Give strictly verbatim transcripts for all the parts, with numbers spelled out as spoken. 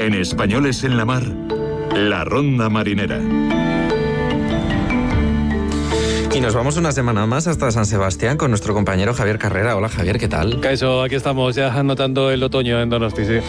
En Españoles en la Mar, la Ronda Marinera. Y nos vamos una semana más hasta San Sebastián con nuestro compañero Javier Carrera. Hola Javier, ¿qué tal? Caixo, aquí estamos ya notando el otoño en Donosti, sí.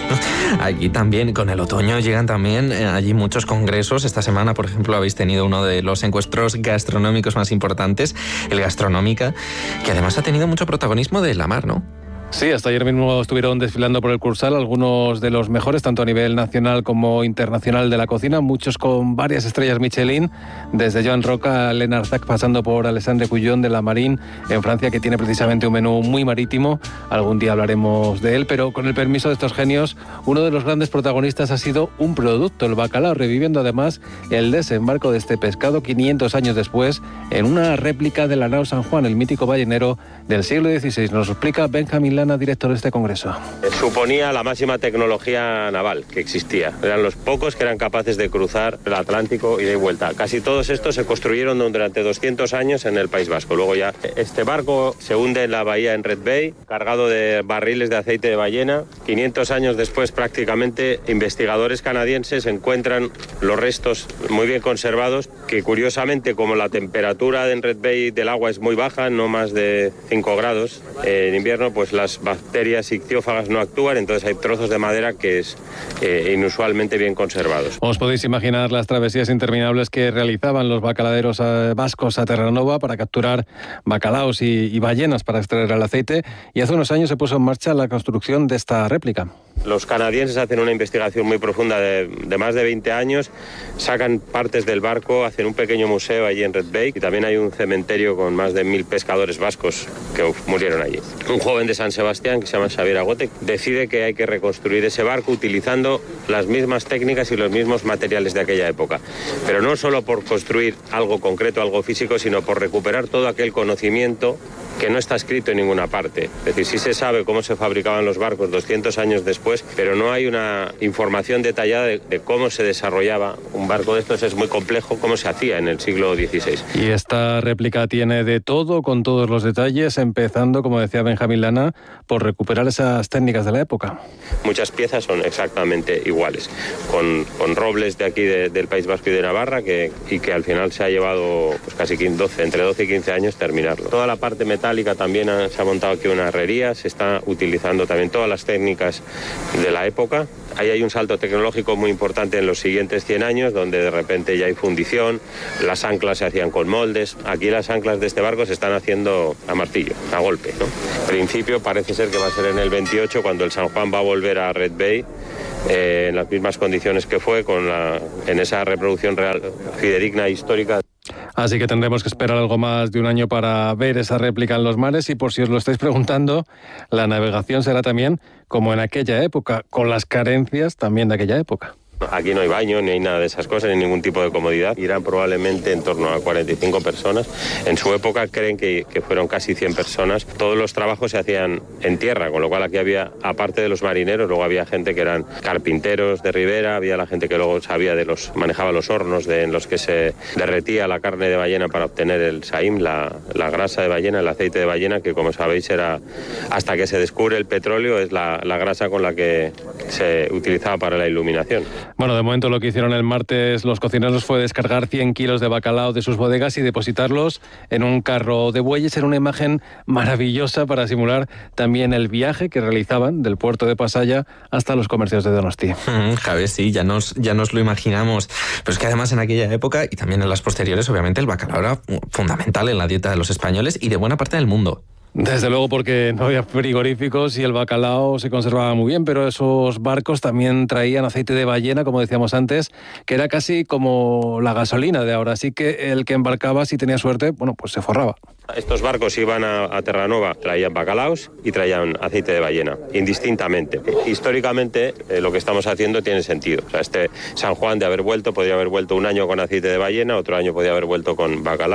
Aquí también, con el otoño llegan también eh, allí muchos congresos. Esta semana, por ejemplo, habéis tenido uno de los encuentros gastronómicos más importantes, el Gastronómica, que además ha tenido mucho protagonismo de la mar, ¿no? Sí, hasta ayer mismo estuvieron desfilando por el Cursal algunos de los mejores, tanto a nivel nacional como internacional de la cocina, muchos con varias estrellas Michelin, desde Joan Roca a Lena Arzac, pasando por Alexandre Cullón de la Marine en Francia, que tiene precisamente un menú muy marítimo. Algún día hablaremos de él, pero con el permiso de estos genios, uno de los grandes protagonistas ha sido un producto, el bacalao, reviviendo además el desembarco de este pescado quinientos años después en una réplica de la nao San Juan, el mítico ballenero del siglo dieciséis. Nos lo explica Benjamín Lana, director de este congreso. Suponía la máxima tecnología naval que existía. Eran los pocos que eran capaces de cruzar el Atlántico y de vuelta. Casi todos estos se construyeron durante doscientos años en el País Vasco. Luego ya este barco se hunde en la bahía en Red Bay, cargado de barriles de aceite de ballena. quinientos años después, prácticamente, investigadores canadienses encuentran los restos muy bien conservados, que curiosamente, como la temperatura en Red Bay del agua es muy baja, no más de cinco grados, en invierno pues las bacterias ictiófagas no actúan, entonces hay trozos de madera que es eh, inusualmente bien conservados. Os podéis imaginar las travesías interminables que realizaban los bacaladeros eh, vascos a Terranova para capturar bacalaos y, y ballenas para extraer el aceite, y hace unos años se puso en marcha la construcción de esta réplica. Los canadienses hacen una investigación muy profunda de, de más de veinte años, sacan partes del barco, hacen un pequeño museo allí en Red Bay, y también hay un cementerio con más de mil pescadores vascos que murieron allí. Un joven de San Sebastián, que se llama Xavier Agote, decide que hay que reconstruir ese barco utilizando las mismas técnicas y los mismos materiales de aquella época. Pero no solo por construir algo concreto, algo físico, sino por recuperar todo aquel conocimiento que no está escrito en ninguna parte. Es decir, sí se sabe cómo se fabricaban los barcos doscientos años después, pero no hay una información detallada de, de cómo se desarrollaba un barco de estos. Es muy complejo cómo se hacía en el siglo dieciséis. Y esta réplica tiene de todo, con todos los detalles, empezando, como decía Benjamín Lana, por recuperar esas técnicas de la época. Muchas piezas son exactamente iguales, con, con robles de aquí de, del País Vasco y de Navarra, que, y que al final se ha llevado pues, casi doce, entre doce y quince años terminarlo. Toda la parte metálica también ha, se ha montado aquí una herrería, se está utilizando también todas las técnicas de la época. Ahí hay un salto tecnológico muy importante en los siguientes cien años, donde de repente ya hay fundición, las anclas se hacían con moldes. Aquí las anclas de este barco se están haciendo a martillo, a golpe, ¿no? En principio parece ser que va a ser en el veintiocho, cuando el San Juan va a volver a Red Bay, eh, en las mismas condiciones que fue, con la, en esa reproducción real, fidedigna e histórica. Así que tendremos que esperar algo más de un año para ver esa réplica en los mares, y por si os lo estáis preguntando, la navegación será también como en aquella época, con las carencias también de aquella época. Aquí no hay baño, ni hay nada de esas cosas, ni ningún tipo de comodidad. Irán probablemente en torno a cuarenta y cinco personas. En su época creen que, que fueron casi cien personas. Todos los trabajos se hacían en tierra, con lo cual aquí había, aparte de los marineros, luego había gente que eran carpinteros de ribera, había la gente que luego sabía de los, manejaba los hornos de, en los que se derretía la carne de ballena para obtener el saim, la, la grasa de ballena, el aceite de ballena, que como sabéis era, hasta que se descubre el petróleo, es la, la grasa con la que se utilizaba para la iluminación. Bueno, de momento lo que hicieron el martes los cocineros fue descargar cien kilos de bacalao de sus bodegas y depositarlos en un carro de bueyes, en una imagen maravillosa para simular también el viaje que realizaban del puerto de Pasaya hasta los comercios de Donosti. Mm, Javier, sí, ya nos, ya nos lo imaginamos. Pero es que además en aquella época y también en las posteriores, obviamente el bacalao era fundamental en la dieta de los españoles y de buena parte del mundo. Desde luego, porque no había frigoríficos y el bacalao se conservaba muy bien, pero esos barcos también traían aceite de ballena, como decíamos antes, que era casi como la gasolina de ahora. Así que el que embarcaba, si tenía suerte, bueno, pues se forraba. Estos barcos iban a, a Terranova, traían bacalaos y traían aceite de ballena, indistintamente. Históricamente, eh, lo que estamos haciendo tiene sentido. O sea, este San Juan, de haber vuelto, podría haber vuelto un año con aceite de ballena, otro año podría haber vuelto con bacalaos.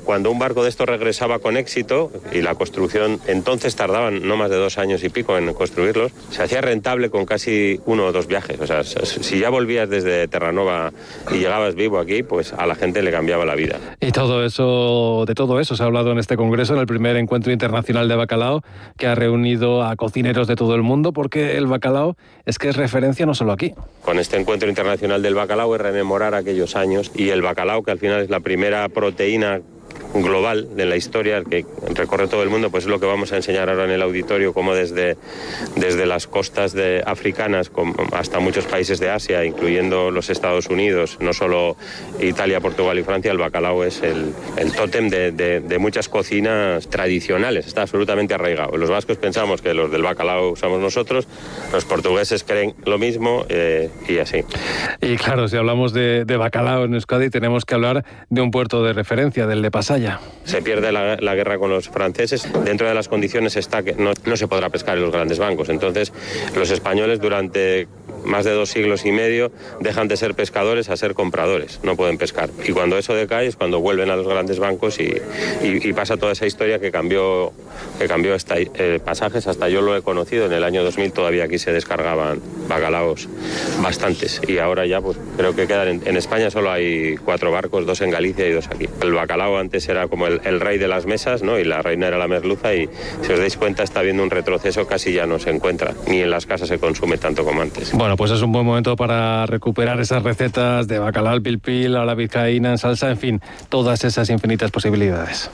cuando un barco de estos regresaba con éxito, y la construcción entonces tardaban no más de dos años y pico en construirlos, se hacía rentable con casi uno o dos viajes. O sea, si ya volvías desde Terranova y llegabas vivo aquí, pues a la gente le cambiaba la vida. Y todo eso, de todo eso se ha hablado en este congreso, en el primer encuentro internacional de bacalao, que ha reunido a cocineros de todo el mundo, porque el bacalao es que es referencia no solo aquí. Con este encuentro internacional del bacalao es rememorar aquellos años, y el bacalao, que al final es la primera proteína global de la historia que recorre todo el mundo, pues es lo que vamos a enseñar ahora en el auditorio, como desde, desde las costas de, africanas hasta muchos países de Asia, incluyendo los Estados Unidos, no solo Italia, Portugal y Francia, el bacalao es el, el tótem de, de, de muchas cocinas tradicionales, está absolutamente arraigado. Los vascos pensamos que los del bacalao somos nosotros, los portugueses creen lo mismo, eh, y así. Y claro, si hablamos de, de bacalao en Euskadi, tenemos que hablar de un puerto de referencia, del de Pasaya. Se pierde la, la guerra con los franceses. Dentro de las condiciones está que no, no se podrá pescar en los grandes bancos. Entonces, los españoles durante más de dos siglos y medio dejan de ser pescadores a ser compradores. No pueden pescar. Y cuando eso decae es cuando vuelven a los grandes bancos y, y, y pasa toda esa historia que cambió, que cambió esta, eh, pasajes. Hasta yo lo he conocido. En el año dos mil todavía aquí se descargaban bacalaos bastantes. Y ahora ya pues creo que quedan en, en España solo hay cuatro barcos, dos en Galicia y dos aquí. El bacalao antes era como el, el rey de las mesas, ¿no? Y la reina era la merluza, y si os dais cuenta está habiendo un retroceso, casi ya no se encuentra, ni en las casas se consume tanto como antes. Bueno, pues es un buen momento para recuperar esas recetas de bacalao al pil pil, a la vizcaína en salsa, en fin, todas esas infinitas posibilidades.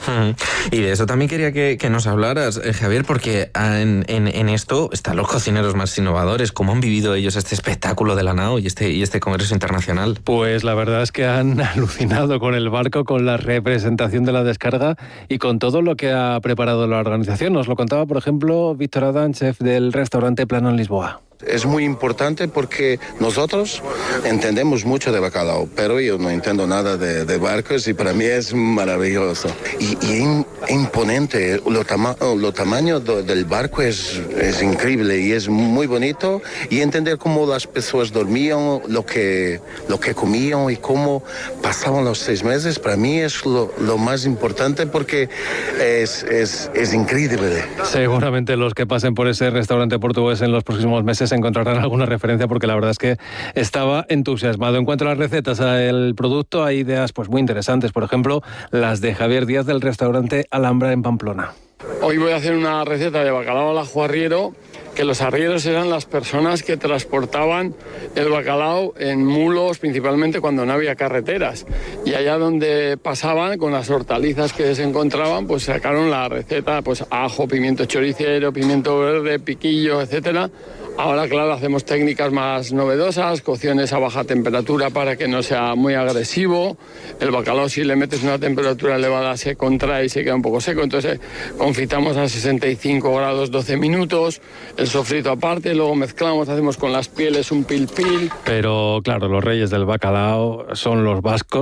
Y de eso también quería que, que nos hablaras, eh, Javier, porque en, en, en esto están los cocineros más innovadores. ¿Cómo han vivido ellos este espectáculo de la nao y este, y este congreso internacional? Pues la verdad es que han alucinado con el barco, con la representación de la descarga y con todo lo que ha preparado la organización. Nos lo contaba, por ejemplo, Víctor Adán, chef del restaurante Plano en Lisboa. Es muy importante porque nosotros entendemos mucho de bacalao, pero yo no entiendo nada de, de barcos, y para mí es maravilloso. Y, y imponente, lo, tama, lo tamaño do, del barco es, es increíble y es muy bonito. Y entender cómo las personas dormían, lo que, lo que comían y cómo pasaban los seis meses, para mí es lo, lo más importante, porque es, es, es increíble. Seguramente los que pasen por ese restaurante portugués en los próximos meses encontrarán alguna referencia, porque la verdad es que estaba entusiasmado. En cuanto a las recetas, al producto, hay ideas pues muy interesantes. Por ejemplo, las de Javier Díaz del restaurante Alhambra en Pamplona. Hoy voy a hacer una receta de bacalao al ajo arriero, que los arrieros eran las personas que transportaban el bacalao en mulos, principalmente cuando no había carreteras. Y allá donde pasaban, con las hortalizas que se encontraban, pues sacaron la receta, pues ajo, pimiento choricero, pimiento verde, piquillo, etcétera. Ahora, claro, hacemos técnicas más novedosas, cocciones a baja temperatura para que no sea muy agresivo. El bacalao, si le metes una temperatura elevada, se contrae y se queda un poco seco. Entonces, confitamos a sesenta y cinco grados doce minutos, el sofrito aparte, luego mezclamos, hacemos con las pieles un pil pil. Pero, claro, los reyes del bacalao son los vascos.